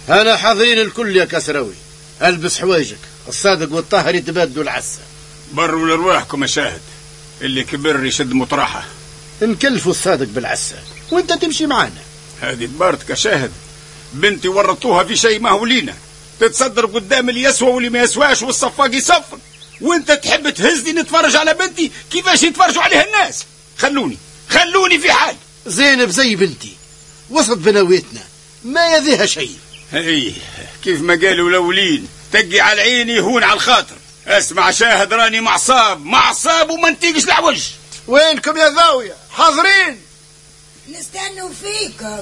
أنا حاضرين الكل يا كسراوي. ألبس حوايجك، الصادق والطاهر يتبادلوا العسى. بروا لرواحكم يا شاهد، اللي كبر يشد مطرحه. نكلفوا الصادق بالعسى وانت تمشي معانا. هذه دبارتك يا شاهد، بنتي ورطوها في شيء ما هو لينا، تتصدر قدام اللي يسوى واللي ما يسواش والصفاق يصفر، وانت تحب تهزني نتفرج على بنتي كيفاش يتفرجوا عليها الناس. خلوني في حال. زينب زي بنتي، وسط بنويتنا، ما يذيها شيء. ايه كيف ما قالوا الاولين، تقي على عيني هون على الخاطر. اسمع شاهد، راني معصاب وما نتيقش العوج. وينكم يا ذاوية؟ حاضرين. نستنوا فيكم.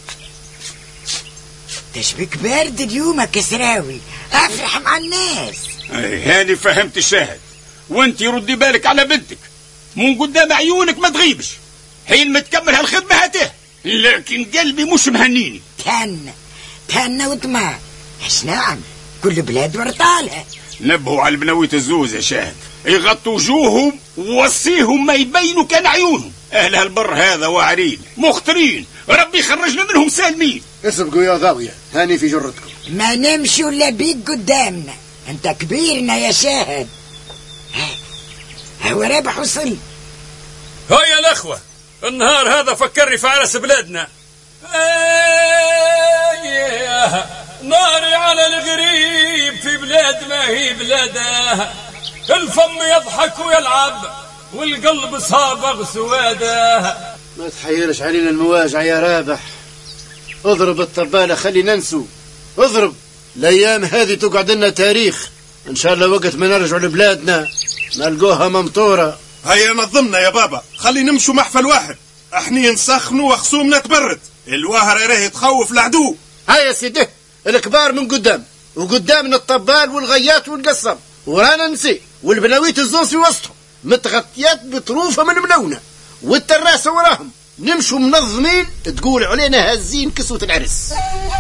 تشبك بارد اليوم يا كسراوي، افرح مع الناس. هاني فهمت الشاهد، وانت ردي بالك على بنتك، من قدام عيونك ما تغيبش. حين ما تكمل هالخدمة هاته، لكن قلبي مش مهنيني. تهنى وطمع. اش نعم، كل بلاد ورطالها. نبهوا على البنويت الزوز يا شاهد، يغطوا وجوههم ووصيهم ما يبينوا كان عيونهم. اهل هالبر هذا واعرين مخترين، ربي يخرجنا منهم سالمين. اسبقوا يا ذاوية، هاني في جرتكم. ما نمشي ولا بيك قدامنا، انت كبيرنا يا شاهد. هو رابح وصل. هيا الأخوة، النهار هذا فكرني في عرس بلادنا. ناري على الغريب في بلاد ما هي بلاده، الفم يضحك ويلعب والقلب صابغ سواده. ما تحيرش علينا المواجع يا رابح، اضرب الطبالة خلي ننسوا. اضرب، الايام هذه تقعد لنا تاريخ. ان شاء الله وقت ما نرجع لبلادنا نلقوها ممطورة. هيا نظمنا يا بابا، خلي نمشوا محفل واحد، احنا نسخنوا وخصومنا تبرد، الوهر راه تخوف العدو. هيا سيدي، الكبار من قدام، وقدامنا الطبال والغيات والقصب، ورانا نسي والبناويت الزوز في وسطهم، متغطيات بطروفة من ملونة، والتراسة وراهم. نمشوا منظمين، تقول علينا هازين كسوة العرس.